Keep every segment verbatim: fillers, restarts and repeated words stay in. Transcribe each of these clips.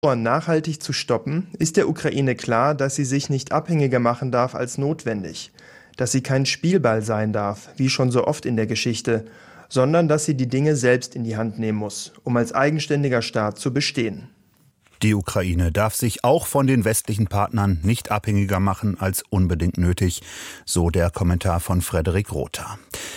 Nachhaltig zu stoppen, ist der Ukraine klar, dass sie sich nicht abhängiger machen darf als notwendig, dass sie kein Spielball sein darf, wie schon so oft in der Geschichte, sondern dass sie die Dinge selbst in die Hand nehmen muss, um als eigenständiger Staat zu bestehen. Die Ukraine darf sich auch von den westlichen Partnern nicht abhängiger machen als unbedingt nötig, so der Kommentar von Frederik Rother.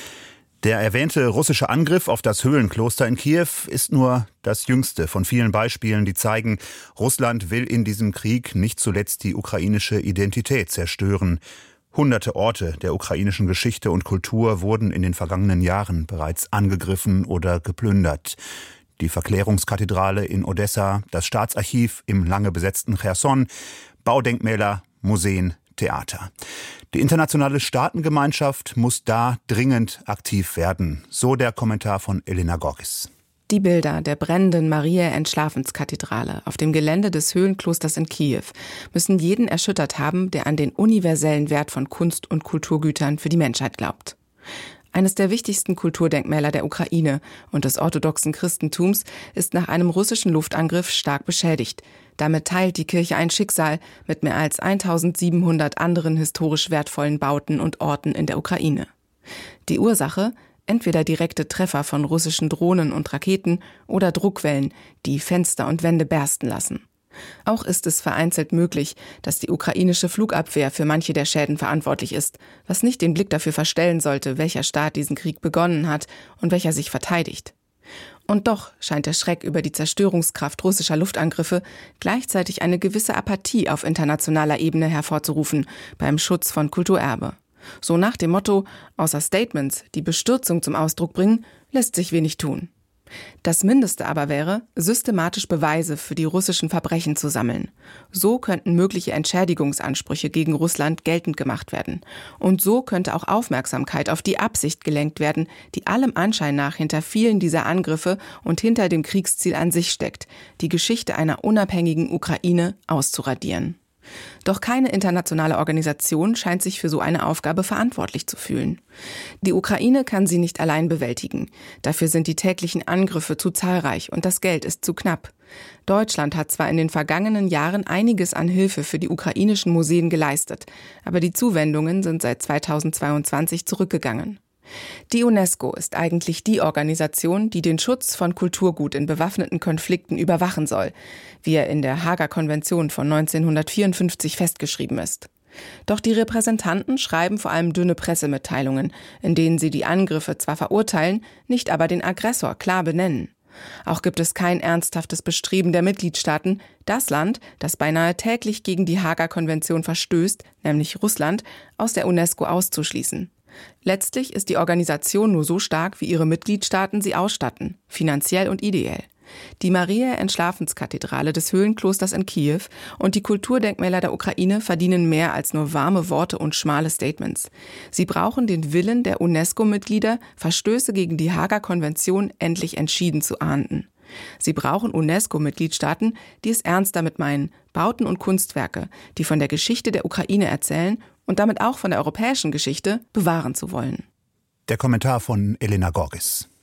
Der erwähnte russische Angriff auf das Höhlenkloster in Kiew ist nur das jüngste von vielen Beispielen, die zeigen, Russland will in diesem Krieg nicht zuletzt die ukrainische Identität zerstören. Hunderte Orte der ukrainischen Geschichte und Kultur wurden in den vergangenen Jahren bereits angegriffen oder geplündert. Die Verklärungskathedrale in Odessa, das Staatsarchiv im lange besetzten Cherson, Baudenkmäler, Museen, Theater. Die internationale Staatengemeinschaft muss da dringend aktiv werden, so der Kommentar von Elena Gorgis. Die Bilder der brennenden Mariä-Entschlafenskathedrale auf dem Gelände des Höhlenklosters in Kiew müssen jeden erschüttert haben, der an den universellen Wert von Kunst- und Kulturgütern für die Menschheit glaubt. Eines der wichtigsten Kulturdenkmäler der Ukraine und des orthodoxen Christentums ist nach einem russischen Luftangriff stark beschädigt. Damit teilt die Kirche ein Schicksal mit mehr als eintausendsiebenhundert anderen historisch wertvollen Bauten und Orten in der Ukraine. Die Ursache? Entweder direkte Treffer von russischen Drohnen und Raketen oder Druckwellen, die Fenster und Wände bersten lassen. Auch ist es vereinzelt möglich, dass die ukrainische Flugabwehr für manche der Schäden verantwortlich ist, was nicht den Blick dafür verstellen sollte, welcher Staat diesen Krieg begonnen hat und welcher sich verteidigt. Und doch scheint der Schreck über die Zerstörungskraft russischer Luftangriffe gleichzeitig eine gewisse Apathie auf internationaler Ebene hervorzurufen beim Schutz von Kulturerbe. So nach dem Motto, außer Statements, die Bestürzung zum Ausdruck bringen, lässt sich wenig tun. Das Mindeste aber wäre, systematisch Beweise für die russischen Verbrechen zu sammeln. So könnten mögliche Entschädigungsansprüche gegen Russland geltend gemacht werden. Und so könnte auch Aufmerksamkeit auf die Absicht gelenkt werden, die allem Anschein nach hinter vielen dieser Angriffe und hinter dem Kriegsziel an sich steckt, die Geschichte einer unabhängigen Ukraine auszuradieren. Doch keine internationale Organisation scheint sich für so eine Aufgabe verantwortlich zu fühlen. Die Ukraine kann sie nicht allein bewältigen. Dafür sind die täglichen Angriffe zu zahlreich und das Geld ist zu knapp. Deutschland hat zwar in den vergangenen Jahren einiges an Hilfe für die ukrainischen Museen geleistet, aber die Zuwendungen sind seit zweitausendzweiundzwanzig zurückgegangen. Die UNESCO ist eigentlich die Organisation, die den Schutz von Kulturgut in bewaffneten Konflikten überwachen soll, wie er in der Haager Konvention von neunzehnhundertvierundfünfzig festgeschrieben ist. Doch die Repräsentanten schreiben vor allem dünne Pressemitteilungen, in denen sie die Angriffe zwar verurteilen, nicht aber den Aggressor klar benennen. Auch gibt es kein ernsthaftes Bestreben der Mitgliedstaaten, das Land, das beinahe täglich gegen die Haager Konvention verstößt, nämlich Russland, aus der UNESCO auszuschließen. Letztlich ist die Organisation nur so stark, wie ihre Mitgliedstaaten sie ausstatten, finanziell und ideell. Die Mariä-Entschlafenskathedrale des Höhlenklosters in Kiew und die Kulturdenkmäler der Ukraine verdienen mehr als nur warme Worte und schmale Statements. Sie brauchen den Willen der UNESCO-Mitglieder, Verstöße gegen die Haager Konvention endlich entschieden zu ahnden. Sie brauchen UNESCO-Mitgliedstaaten, die es ernst damit meinen, Bauten und Kunstwerke, die von der Geschichte der Ukraine erzählen und damit auch von der europäischen Geschichte, bewahren zu wollen. Der Kommentar von Elena Gorgis.